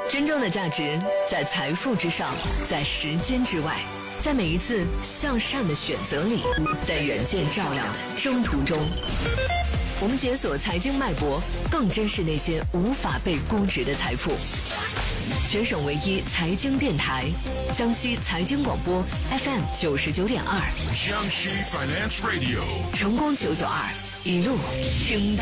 真正的价值在财富之上，在时间之外，在每一次向善的选择里，在远见照亮征途中。我们解锁财经脉搏，更珍视那些无法被估值的财富。全省唯一财经电台，江西财经广播 FM 99.2， 江西 Finance Radio， 成功992，一路听到。